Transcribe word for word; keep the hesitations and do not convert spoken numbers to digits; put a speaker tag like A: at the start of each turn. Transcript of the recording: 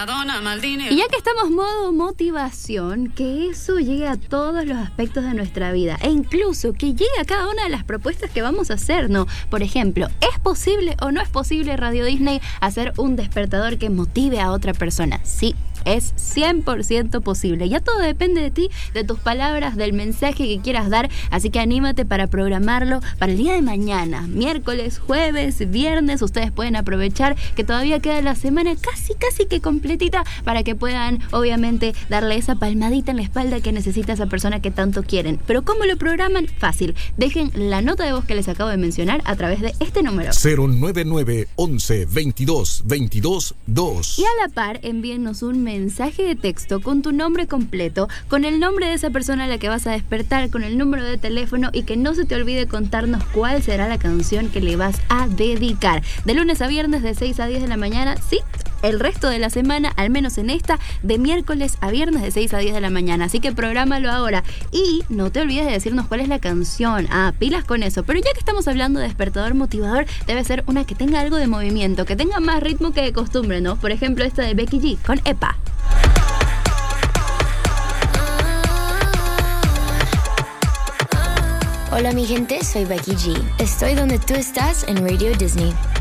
A: Maradona, Maldini.
B: Y ya que estamos modo motivación, que eso llegue a todos los aspectos de nuestra vida e incluso que llegue a cada una de las propuestas que vamos a hacer, ¿no? Por ejemplo, ¿es posible o no es posible, Radio Disney, hacer un despertador que motive a otra persona? Sí. Es cien por ciento posible. Ya todo depende de ti, de tus palabras, del mensaje que quieras dar. Así que anímate para programarlo para el día de mañana. Miércoles, jueves, viernes. Ustedes pueden aprovechar que todavía queda la semana casi, casi que completita para que puedan, obviamente, darle esa palmadita en la espalda que necesita esa persona que tanto quieren. Pero ¿cómo lo programan? Fácil. Dejen la nota de voz que les acabo de mencionar a través de este número.
C: cero nueve nueve once veintidós veintidós dos.
B: Y a la par, envíennos un mensaje mensaje de texto con tu nombre completo, con el nombre de esa persona a la que vas a despertar, con el número de teléfono y que no se te olvide contarnos cuál será la canción que le vas a dedicar. De lunes a viernes de seis a diez de la mañana, sí, el resto de la semana, al menos en esta, de miércoles a viernes de seis a diez de la mañana. Así que prográmalo ahora. Y no te olvides de decirnos cuál es la canción. Ah, pilas con eso. Pero ya que estamos hablando de despertador motivador, debe ser una que tenga algo de movimiento, que tenga más ritmo que de costumbre, ¿no? Por ejemplo, esta de Becky G con Epa.
D: Hola mi gente, soy Becky G. Estoy donde tú estás en Radio Disney.